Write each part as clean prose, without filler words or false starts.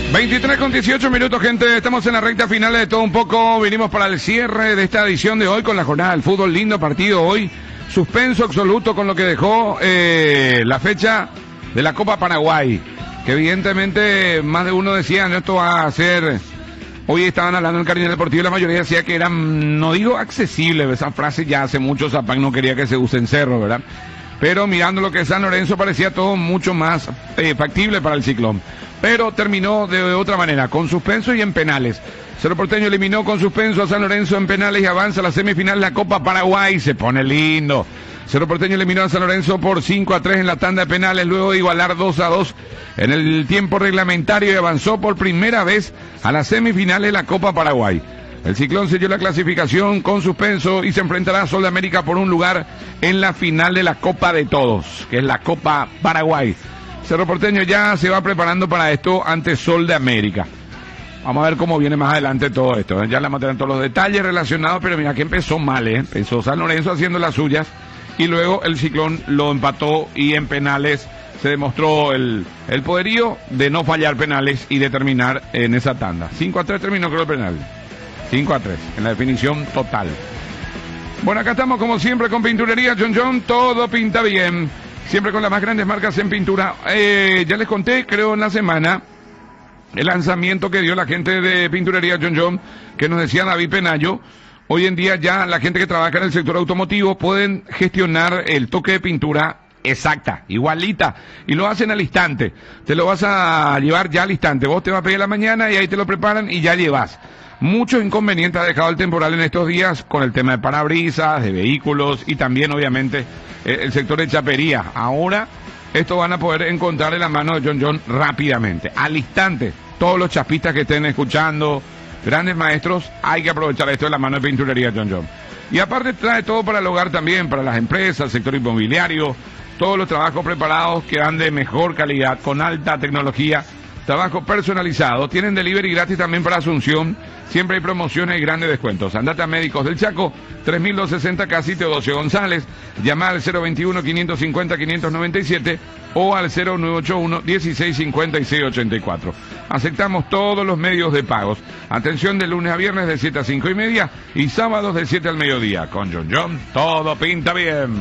23:18, gente. Estamos en la recta final de todo un poco. Vinimos para el cierre de esta edición de hoy con la jornada del fútbol. Lindo partido hoy. Suspenso absoluto con lo que dejó la fecha de la Copa Paraguay. Que evidentemente más de uno decía, no, esto va a ser... Hoy estaban hablando en el Cardinal Deportivo y la mayoría decía que eran, no digo accesible, esa frase ya hace mucho Zapac no quería que se use en Cerro, ¿verdad? Pero mirando lo que es San Lorenzo parecía todo mucho más factible para el Ciclón. Pero terminó de otra manera, con suspenso y en penales. Cerro Porteño eliminó con suspenso a San Lorenzo en penales y avanza a la semifinal de la Copa Paraguay. Se pone lindo. Cerro Porteño eliminó a San Lorenzo por 5-3 en la tanda de penales, luego de igualar 2-2 en el tiempo reglamentario y avanzó por primera vez a las semifinales de la Copa Paraguay. El Ciclón selló la clasificación con suspenso y se enfrentará a Sol de América por un lugar en la final de la Copa de Todos, que es la Copa Paraguay. Cerro Porteño ya se va preparando para esto ante Sol de América. Vamos a ver cómo viene más adelante todo esto. Ya le vamos a tener todos los detalles relacionados, pero mira que empezó mal, Empezó San Lorenzo haciendo las suyas y luego el Ciclón lo empató y en penales se demostró el poderío de no fallar penales y de terminar en esa tanda. 5-3 terminó creo el penal. 5-3, en la definición total. Bueno, acá estamos como siempre con Pinturería John, todo pinta bien. Siempre con las más grandes marcas en pintura. Ya les conté, creo, en la semana, el lanzamiento que dio la gente de Pinturería John, que nos decía David Penayo. Hoy en día ya la gente que trabaja en el sector automotivo pueden gestionar el toque de pintura exacta, igualita, y lo hacen al instante. Te lo vas a llevar ya al instante. Vos te vas a pedir la mañana y ahí te lo preparan y ya llevas. Muchos inconvenientes ha dejado el temporal en estos días con el tema de parabrisas, de vehículos y también obviamente el sector de chapería. Ahora esto van a poder encontrar en la mano de John rápidamente, al instante. Todos los chapistas que estén escuchando, grandes maestros, hay que aprovechar esto de la mano de Pinturería John. Y aparte trae todo para el hogar también, para las empresas, el sector inmobiliario, todos los trabajos preparados que van de mejor calidad, con alta tecnología. Trabajo personalizado, tienen delivery gratis también para Asunción, siempre hay promociones y grandes descuentos. Andate a Médicos del Chaco, 3260 Casi Teodosio González, llama al 021-550-597 o al 0981-1656-84. Aceptamos todos los medios de pagos. Atención de lunes a viernes de 7 a 5:30 y sábados de 7 al mediodía. Con John, todo pinta bien.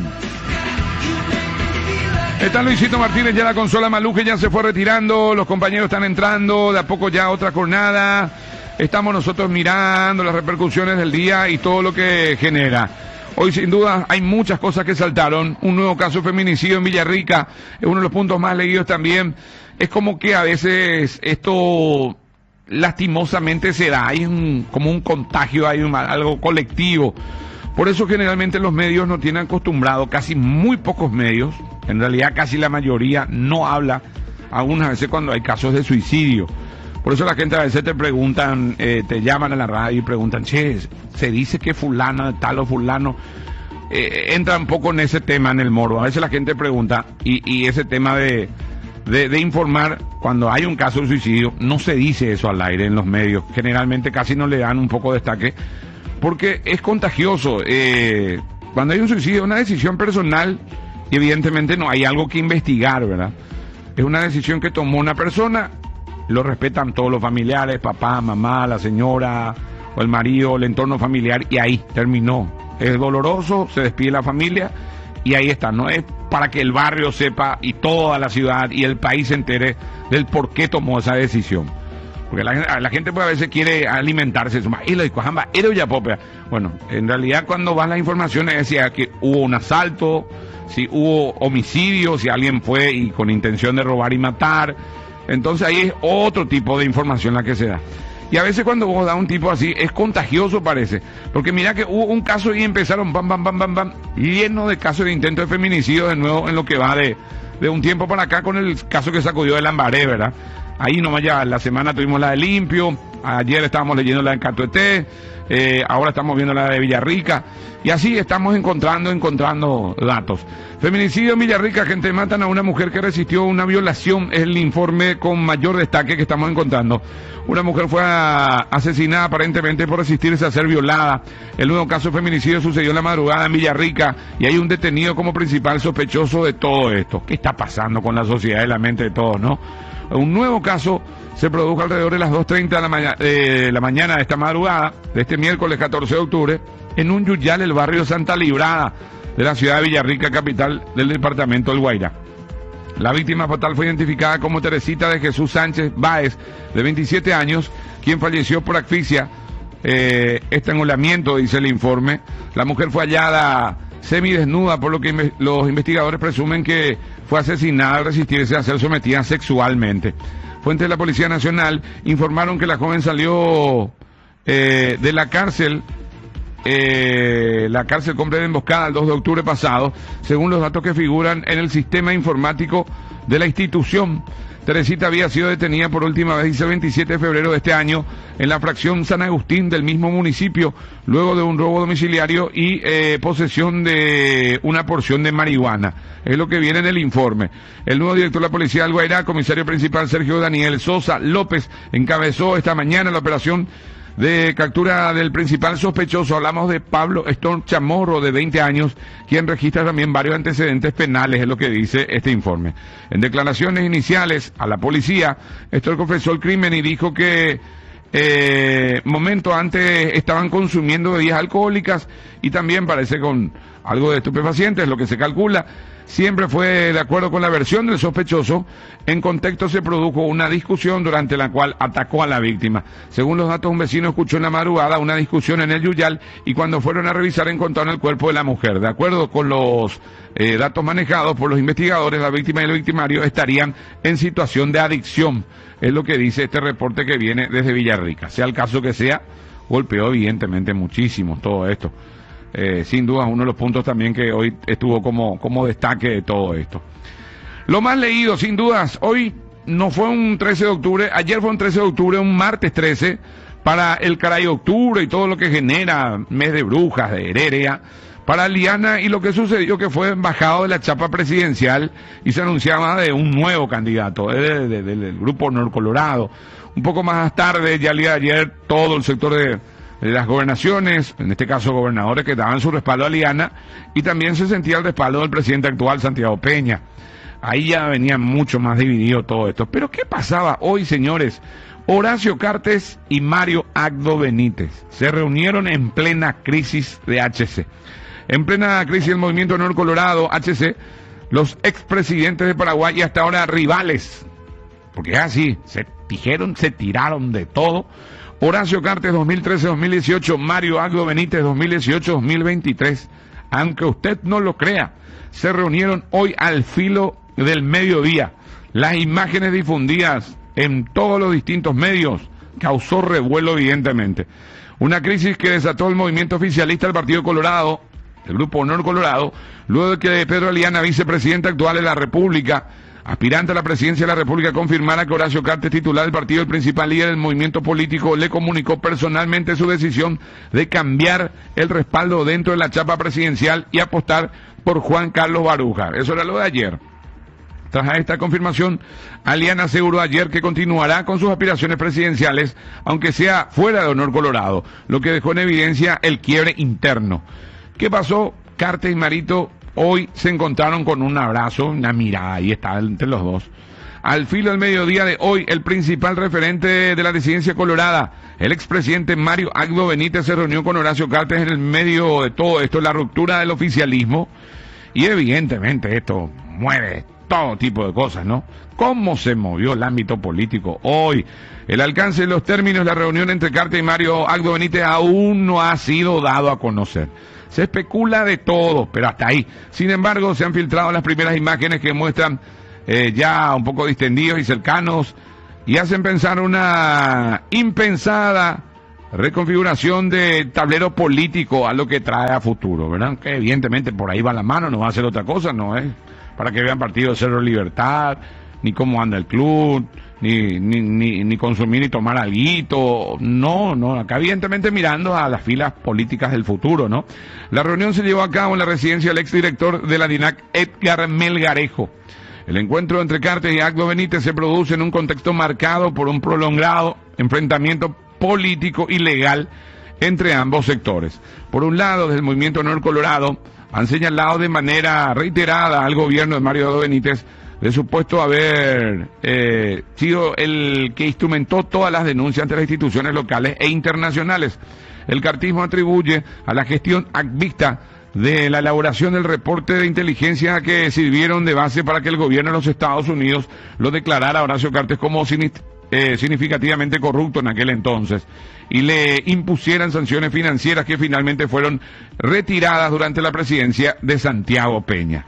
Está Luisito Martínez, ya la consola Malú que ya se fue retirando, los compañeros están entrando, de a poco ya otra jornada, estamos nosotros mirando las repercusiones del día y todo lo que genera. Hoy sin duda hay muchas cosas que saltaron, un nuevo caso de feminicidio en Villarrica, es uno de los puntos más leídos también. Es como que a veces esto lastimosamente se da, hay como un contagio, hay algo colectivo. Por eso generalmente los medios no tienen acostumbrado, casi muy pocos medios, en realidad casi la mayoría no habla, algunas veces cuando hay casos de suicidio. Por eso la gente a veces te preguntan, te llaman a la radio y preguntan, che, se dice que fulana, tal o fulano, entra un poco en ese tema, en el morbo. A veces la gente pregunta, y ese tema de informar, cuando hay un caso de suicidio, no se dice eso al aire en los medios, generalmente casi no le dan un poco de destaque, porque es contagioso. Cuando hay un suicidio, es una decisión personal y evidentemente no hay algo que investigar, ¿verdad? Es una decisión que tomó una persona, lo respetan todos los familiares, papá, mamá, la señora, o el marido, el entorno familiar, y ahí terminó. Es doloroso, se despide la familia y ahí está. No es para que el barrio sepa y toda la ciudad y el país se entere del por qué tomó esa decisión. Porque la gente pues a veces quiere alimentarse, bueno, en realidad cuando van las informaciones decía que hubo un asalto, si hubo homicidio, si alguien fue y con intención de robar y matar, entonces ahí es otro tipo de información la que se da. Y a veces cuando vos das un tipo así, es contagioso parece, porque mira que hubo un caso y empezaron bam, lleno de casos de intento de feminicidio de nuevo en lo que va de un tiempo para acá con el caso que sacudió de Lambaré, ¿verdad? Ahí nomás ya la semana tuvimos la de Limpio, ayer estábamos leyendo la de Catueté, ahora estamos viendo la de Villarrica, y así estamos encontrando datos. Feminicidio en Villarrica, gente, matan a una mujer que resistió una violación, es el informe con mayor destaque que estamos encontrando. Una mujer fue asesinada aparentemente por resistirse a ser violada. El nuevo caso de feminicidio sucedió en la madrugada en Villarrica y hay un detenido como principal sospechoso de todo esto. ¿Qué está pasando con la sociedad y la mente de todos, no? Un nuevo caso se produjo alrededor de las 2:30 de la mañana de esta madrugada, de este miércoles 14 de octubre, en un yuyal, el barrio Santa Librada, de la ciudad de Villarrica, capital del departamento del Guairá. La víctima fatal fue identificada como Teresita de Jesús Sánchez Báez, de 27 años, quien falleció por asfixia, estrangulamiento, dice el informe. La mujer fue hallada semidesnuda, por lo que los investigadores presumen que fue asesinada al resistirse a ser sometida sexualmente. Fuentes de la Policía Nacional informaron que la joven salió de la cárcel compra de emboscada el 2 de octubre pasado, según los datos que figuran en el sistema informático de la institución. Teresita había sido detenida por última vez, dice, el 27 de febrero de este año, en la fracción San Agustín del mismo municipio, luego de un robo domiciliario y posesión de una porción de marihuana. Es lo que viene en el informe. El nuevo director de la Policía del Guairá, comisario principal Sergio Daniel Sosa López, encabezó esta mañana la operación de captura del principal sospechoso. Hablamos de Pablo Stone Chamorro, de 20 años, quien registra también varios antecedentes penales, es lo que dice este informe. En declaraciones iniciales a la policía, Stone confesó el crimen y dijo que momento antes estaban consumiendo bebidas alcohólicas y también parece con algo de estupefacientes, lo que se calcula. Siempre fue de acuerdo con la versión del sospechoso. En contexto se produjo una discusión durante la cual atacó a la víctima. Según los datos, un vecino escuchó en la madrugada una discusión en el yuyal y cuando fueron a revisar encontraron el cuerpo de la mujer. De acuerdo con los datos manejados por los investigadores, la víctima y el victimario estarían en situación de adicción. Es lo que dice este reporte que viene desde Villarrica. Sea el caso que sea, golpeó evidentemente muchísimo todo esto. Sin duda uno de los puntos también que hoy estuvo como destaque de todo esto. Lo más leído, sin dudas, hoy no fue un 13 de octubre, ayer fue un 13 de octubre, un martes 13, para el caray octubre y todo lo que genera, mes de brujas, de heredia, para Liana, y lo que sucedió que fue bajado de la chapa presidencial y se anunciaba de un nuevo candidato, del grupo Norcolorado. Un poco más tarde, ya el día de ayer, todo el sector de las gobernaciones, en este caso gobernadores, que daban su respaldo a Liana, y también se sentía el respaldo del presidente actual, Santiago Peña. Ahí ya venía mucho más dividido todo esto. Pero ¿qué pasaba hoy, señores? Horacio Cartes y Mario Agdo Benítez se reunieron en plena crisis de HC. En plena crisis del movimiento Norcolorado, HC, los expresidentes de Paraguay y hasta ahora rivales, porque es así, se tiraron de todo. Horacio Cartes 2013-2018, Mario Agdo Benítez 2018-2023. Aunque usted no lo crea, se reunieron hoy al filo del mediodía. Las imágenes difundidas en todos los distintos medios causó revuelo, evidentemente. Una crisis que desató el movimiento oficialista del Partido Colorado, el Grupo Honor Colorado, luego de que Pedro Liana, vicepresidente actual de la República, aspirante a la presidencia de la República, confirmara que Horacio Cartes, titular del partido, el principal líder del movimiento político, le comunicó personalmente su decisión de cambiar el respaldo dentro de la chapa presidencial y apostar por Juan Carlos Baruja. Eso era lo de ayer. Tras esta confirmación, Aliana aseguró ayer que continuará con sus aspiraciones presidenciales, aunque sea fuera de Honor Colorado, lo que dejó en evidencia el quiebre interno. ¿Qué pasó? Cartes y Marito hoy se encontraron con un abrazo, una mirada, ahí está entre los dos. Al filo del mediodía de hoy, el principal referente de la disidencia colorada, el expresidente Mario Agdo Benítez, se reunió con Horacio Cartes en el medio de todo esto, la ruptura del oficialismo, y evidentemente esto mueve todo tipo de cosas, ¿no? ¿Cómo se movió el ámbito político hoy? El alcance de los términos de la reunión entre Cartes y Mario Agdo Benítez aún no ha sido dado a conocer. Se especula de todo, pero hasta ahí. Sin embargo, se han filtrado las primeras imágenes que muestran ya un poco distendidos y cercanos y hacen pensar una impensada reconfiguración de tablero político a lo que trae a futuro, ¿verdad? Que evidentemente por ahí va la mano, no va a ser otra cosa, no es para que vean partido de Cerro Libertad, ni cómo anda el club, ni consumir ni tomar alguito, no, acá evidentemente mirando a las filas políticas del futuro, ¿no? La reunión se llevó a cabo en la residencia del exdirector de la DINAC, Edgar Melgarejo. El encuentro entre Cartes y Agdo Benítez se produce en un contexto marcado por un prolongado enfrentamiento político y legal entre ambos sectores. Por un lado, desde el movimiento Honor Colorado, han señalado de manera reiterada al gobierno de Mario Agdo Benítez de supuesto haber sido el que instrumentó todas las denuncias ante las instituciones locales e internacionales. El cartismo atribuye a la gestión activista de la elaboración del reporte de inteligencia que sirvieron de base para que el gobierno de los Estados Unidos lo declarara a Horacio Cartes como significativamente corrupto en aquel entonces y le impusieran sanciones financieras que finalmente fueron retiradas durante la presidencia de Santiago Peña.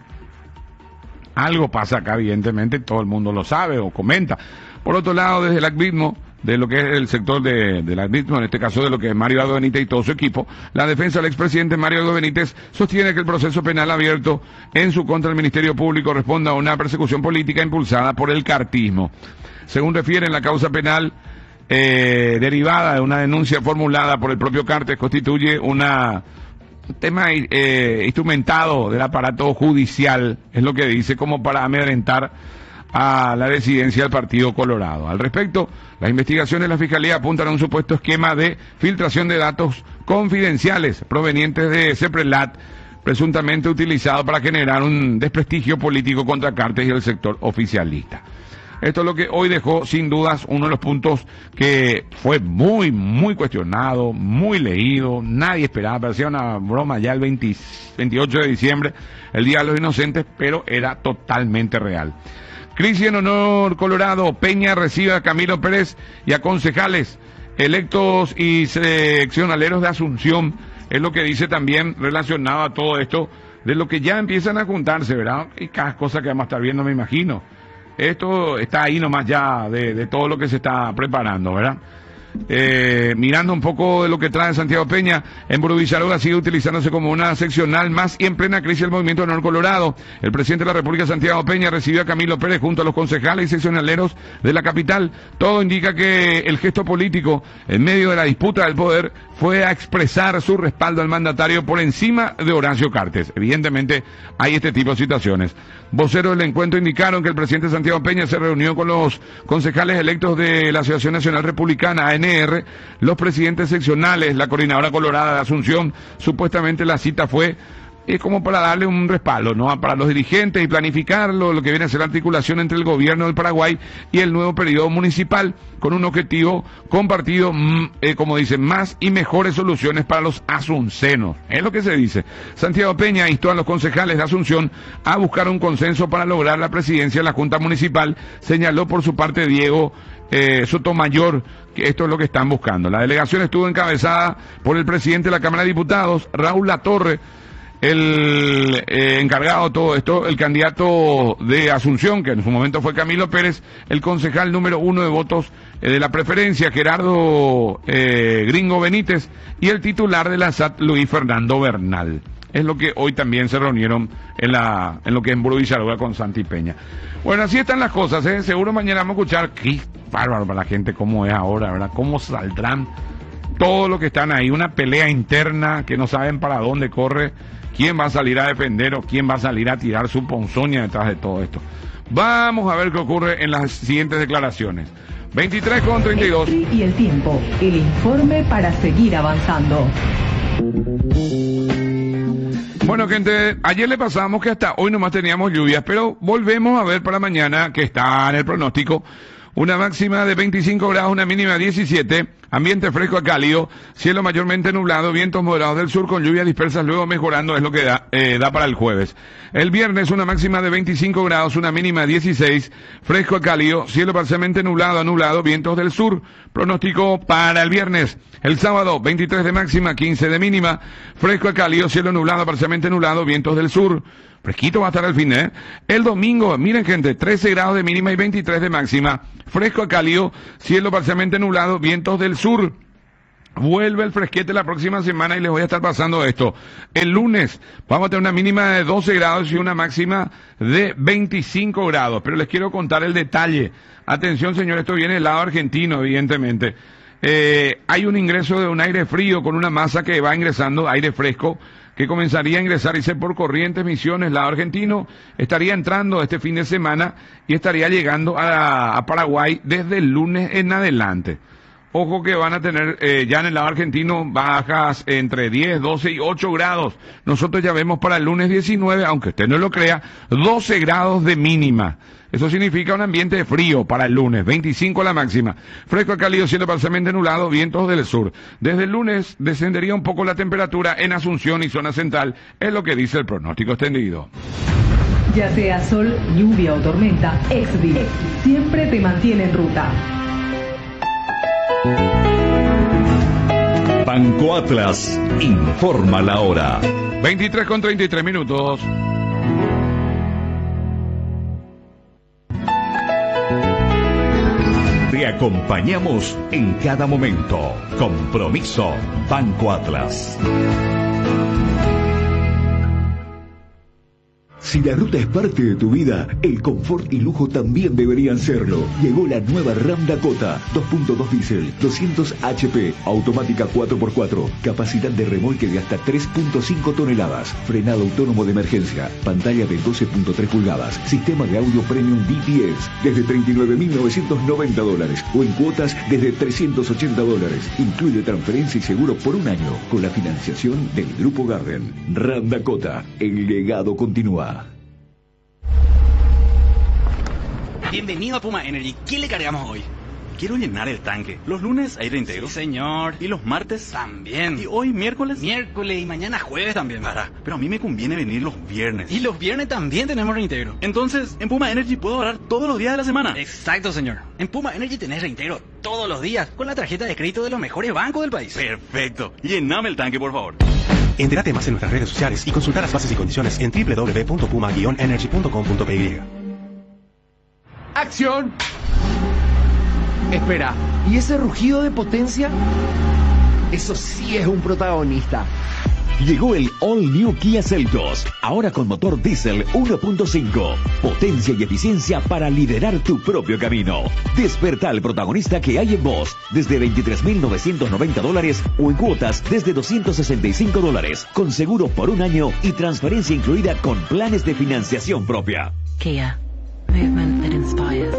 Algo pasa acá, evidentemente, todo el mundo lo sabe o comenta. Por otro lado, desde el activismo, de lo que es el sector del activismo, en este caso de lo que es Mario Aldo Benítez y todo su equipo, la defensa del expresidente Mario Aldo Benítez sostiene que el proceso penal abierto en su contra del Ministerio Público responde a una persecución política impulsada por el cartismo. Según refieren, la causa penal derivada de una denuncia formulada por el propio Cartes constituye un tema instrumentado del aparato judicial, es lo que dice, como para amedrentar a la disidencia del Partido Colorado. Al respecto, las investigaciones de la Fiscalía apuntan a un supuesto esquema de filtración de datos confidenciales provenientes de CEPRELAT, presuntamente utilizado para generar un desprestigio político contra Cartes y el sector oficialista. Esto es lo que hoy dejó, sin dudas, uno de los puntos que fue muy, muy cuestionado, muy leído, nadie esperaba, parecía una broma ya el 28 de diciembre, el Día de los Inocentes, pero era totalmente real. Crisis en honor Colorado, Peña recibe a Camilo Pérez y a concejales electos y seccionaleros de Asunción, es lo que dice también relacionado a todo esto, de lo que ya empiezan a juntarse, ¿verdad? Y cada cosa que vamos a estar viendo, me imagino. Esto está ahí nomás ya de todo lo que se está preparando, ¿verdad? Mirando un poco de lo que trae Santiago Peña, en Villarroel sigue utilizándose como una seccional más y en plena crisis del movimiento Honor Colorado. El presidente de la República, Santiago Peña, recibió a Camilo Pérez junto a los concejales y seccionaleros de la capital. Todo indica que el gesto político, en medio de la disputa del poder, fue a expresar su respaldo al mandatario por encima de Horacio Cartes. Evidentemente hay este tipo de situaciones. Voceros del encuentro indicaron que el presidente Santiago Peña se reunió con los concejales electos de la Asociación Nacional Republicana, ANR, los presidentes seccionales, la Coordinadora Colorada de Asunción. Supuestamente la cita fue como para darle un respaldo, ¿no?, para los dirigentes y planificar lo que viene a ser la articulación entre el gobierno del Paraguay y el nuevo periodo municipal, con un objetivo compartido, como dicen, más y mejores soluciones para los asuncenos. Es lo que se dice. Santiago Peña instó a los concejales de Asunción a buscar un consenso para lograr la presidencia de la Junta Municipal. Señaló por su parte Diego Sotomayor que esto es lo que están buscando. La delegación estuvo encabezada por el presidente de la Cámara de Diputados, Raúl Latorre, el encargado de todo esto, el candidato de Asunción, que en su momento fue Camilo Pérez, el concejal número 1 de votos de la preferencia, Gerardo Gringo Benítez, y el titular de la SAT, Luis Fernando Bernal. Es lo que hoy también se reunieron en lo que es en Villarroel con Santi Peña. Bueno, así están las cosas, ¿eh? Seguro mañana vamos a escuchar, qué bárbaro para la gente cómo es ahora, ¿verdad? Cómo saldrán todos los que están ahí, una pelea interna que no saben para dónde corre, quién va a salir a defender o quién va a salir a tirar su ponzoña detrás de todo esto. Vamos a ver qué ocurre en las siguientes declaraciones. 23:32. Y el tiempo, el informe para seguir avanzando. Bueno, gente, ayer le pasamos que hasta hoy nomás teníamos lluvias, pero volvemos a ver para mañana, que está en el pronóstico, una máxima de 25 grados, una mínima de 17, ambiente fresco a cálido, cielo mayormente nublado, vientos moderados del sur con lluvias dispersas, luego mejorando, es lo que da para el jueves. El viernes una máxima de 25 grados, una mínima de 16, fresco a cálido, cielo parcialmente nublado a nublado, vientos del sur, pronóstico para el viernes. El sábado 23 de máxima, 15 de mínima, fresco a cálido, cielo nublado, parcialmente nublado, vientos del sur. Fresquito va a estar el fin, ¿eh? El domingo, miren gente, 13 grados de mínima y 23 de máxima, fresco a cálido, cielo parcialmente nublado, vientos del sur. Vuelve el fresquete la próxima semana y les voy a estar pasando esto. El lunes vamos a tener una mínima de 12 grados y una máxima de 25 grados. Pero les quiero contar el detalle. Atención, señor, esto viene del lado argentino, evidentemente. Hay un ingreso de un aire frío con una masa que va ingresando, aire fresco, que comenzaría a ingresar, dice, por Corrientes, Misiones, lado argentino, estaría entrando este fin de semana y estaría llegando a Paraguay desde el lunes en adelante. Ojo que van a tener ya en el lado argentino bajas entre 10, 12 y 8 grados. Nosotros ya vemos para el lunes 19, aunque usted no lo crea, 12 grados de mínima. Eso significa un ambiente de frío para el lunes, 25 la máxima. Fresco a cálido, siendo parcialmente nublado, vientos del sur. Desde el lunes descendería un poco la temperatura en Asunción y zona central, es lo que dice el pronóstico extendido. Ya sea sol, lluvia o tormenta, Exvi siempre te mantiene en ruta. Banco Atlas informa la hora. 23:33. Te acompañamos en cada momento. Compromiso Banco Atlas. Si la ruta es parte de tu vida, el confort y lujo también deberían serlo. Llegó la nueva Ram Dakota, 2.2 diésel, 200 HP, automática 4x4, capacidad de remolque de hasta 3.5 toneladas, frenado autónomo de emergencia, pantalla de 12.3 pulgadas, sistema de audio premium DTS, desde $39.990 o en cuotas desde $380. Incluye transferencia y seguro por un año con la financiación del Grupo Garden. Ram Dakota, el legado continúa. Bienvenido a Puma Energy. ¿Qué le cargamos hoy? Quiero llenar el tanque. Los lunes hay reintegro. Sí, señor. Y los martes también. Y hoy miércoles. Miércoles y mañana jueves también. Pero a mí me conviene venir los viernes. Y los viernes también tenemos reintegro. Entonces, en Puma Energy puedo ahorrar todos los días de la semana. Exacto, señor. En Puma Energy tenés reintegro todos los días con la tarjeta de crédito de los mejores bancos del país. Perfecto. Llename el tanque, por favor. Entérate más en nuestras redes sociales y consulta las bases y condiciones en www.puma-energy.com.py. ¡Acción! Espera, ¿y ese rugido de potencia? Eso sí es un protagonista. Llegó el All New Kia Seltos, ahora con motor diésel 1.5. Potencia y eficiencia para liderar tu propio camino. Desperta al protagonista que hay en vos, desde $23.990 o en cuotas desde $265, con seguro por un año y transferencia incluida con planes de financiación propia. Kia, movement that inspires.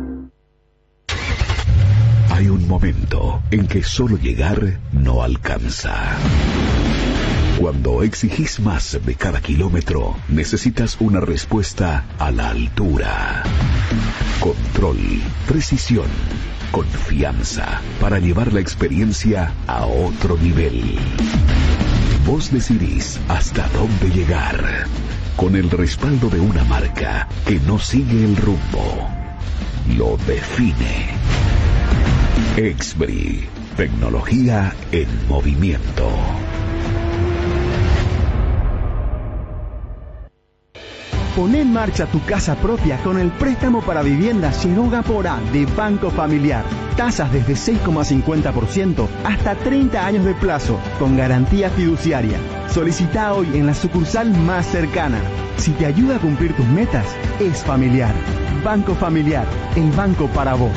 Hay un momento en que solo llegar no alcanza. Cuando exigís más de cada kilómetro, necesitas una respuesta a la altura. Control, precisión, confianza, para llevar la experiencia a otro nivel. Vos decidís hasta dónde llegar, con el respaldo de una marca que no sigue el rumbo, lo define. Exbri, tecnología en movimiento. Pon en marcha tu casa propia con el préstamo para vivienda Quiroga Porá de Banco Familiar. Tasas desde 6,50% hasta 30 años de plazo, con garantía fiduciaria. Solicita hoy en la sucursal más cercana. Si te ayuda a cumplir tus metas, es familiar. Banco Familiar, el banco para vos.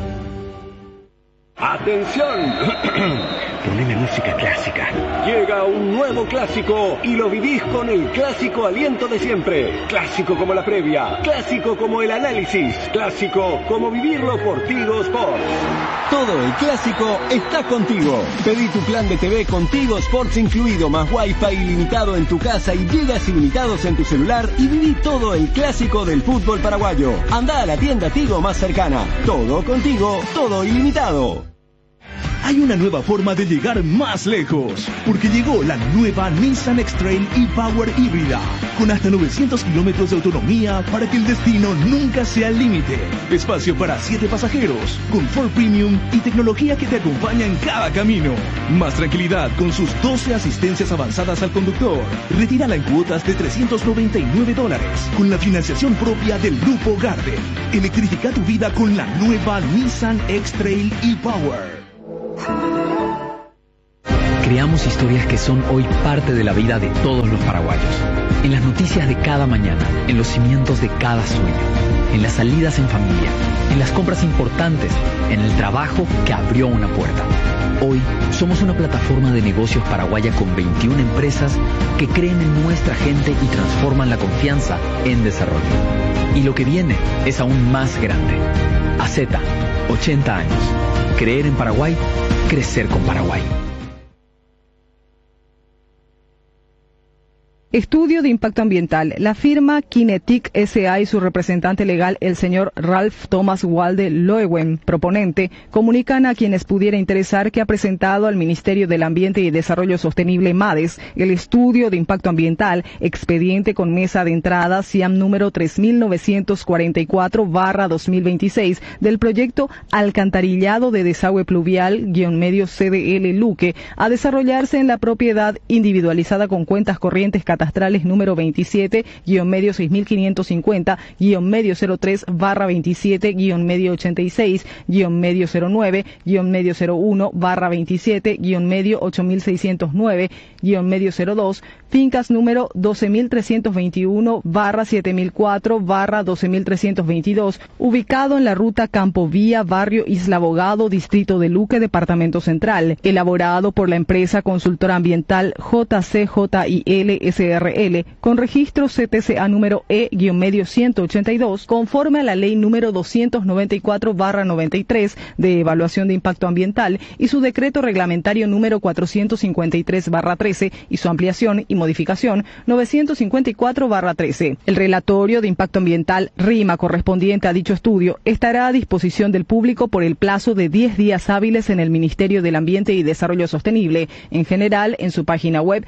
¡Atención! Poneme música clásica. Llega un nuevo clásico y lo vivís con el clásico aliento de siempre. Clásico como la previa, clásico como el análisis, clásico como vivirlo por Tigo Sports. Todo el clásico está contigo. Pedí tu plan de TV con Tigo Sports incluido, más Wi-Fi ilimitado en tu casa y gigas ilimitados en tu celular y viví todo el clásico del fútbol paraguayo. Anda a la tienda Tigo más cercana. Todo contigo, todo ilimitado. Hay una nueva forma de llegar más lejos, porque llegó la nueva Nissan X-Trail e-Power híbrida, con hasta 900 kilómetros de autonomía para que el destino nunca sea el límite. Espacio para 7 pasajeros, confort premium y tecnología que te acompaña en cada camino. Más tranquilidad con sus 12 asistencias avanzadas al conductor. Retírala en cuotas de $399, con la financiación propia del Grupo Garden. Electrifica tu vida con la nueva Nissan X-Trail e-Power. Creamos historias que son hoy parte de la vida de todos los paraguayos. En las noticias de cada mañana, en los cimientos de cada sueño, en las salidas en familia, en las compras importantes, en el trabajo que abrió una puerta. Hoy somos una plataforma de negocios paraguaya con 21 empresas que creen en nuestra gente y transforman la confianza en desarrollo. Y lo que viene es aún más grande. AZ, 80 años. Creer en Paraguay, crecer con Paraguay. Estudio de impacto ambiental. La firma Kinetic S.A. y su representante legal, el señor Ralph Thomas Walde Loewen, proponente, comunican a quienes pudiera interesar que ha presentado al Ministerio del Ambiente y Desarrollo Sostenible MADES el estudio de impacto ambiental, expediente con mesa de entrada SIAM número 3944/2026 del proyecto Alcantarillado de Desagüe Pluvial-medio CDL Luque, a desarrollarse en la propiedad individualizada con cuentas corrientes catastrales número 27-medio 6550-medio 03/27-medio 86-medio 09-medio 01/27-medio 8609-medio 02, fincas número 12321/7004/12322, ubicado en la ruta Campo Vía, barrio Isla Abogado, distrito de Luque, departamento central, elaborado por la empresa consultora ambiental JCJIL SRL, con registro CTCA número E-medio 182, conforme a la ley número 294/93 de evaluación de impacto ambiental y su decreto reglamentario número 453/13 y su ampliación y modificación 954/13. El relatorio de impacto ambiental, RIMA, correspondiente a dicho estudio, estará a disposición del público por el plazo de 10 días hábiles en el Ministerio del Ambiente y Desarrollo Sostenible, en general en su página web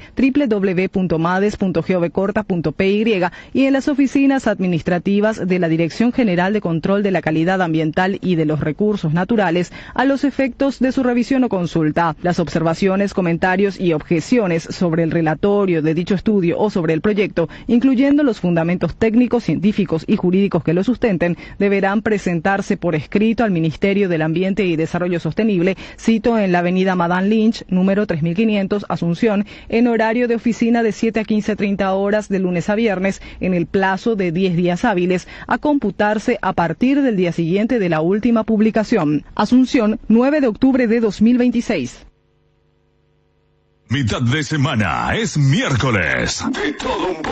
www.mades.gov.py y en las oficinas administrativas de la Dirección General de Control de la Calidad Ambiental y de los Recursos Naturales, a los efectos de su revisión o consulta. Las observaciones, comentarios y objeciones sobre el relatorio de dicho estudio o sobre el proyecto, incluyendo los fundamentos técnicos, científicos y jurídicos que lo sustenten, deberán presentarse por escrito al Ministerio del Ambiente y Desarrollo Sostenible, cito en la avenida Madame Lynch, número 3500, Asunción, en horario de oficina de 7 a 15:30 horas de lunes a viernes, en el plazo de 10 días hábiles, a computarse a partir del día siguiente de la última publicación. Asunción, 9 de octubre de 2026. Mitad de semana es miércoles. De todo un poco.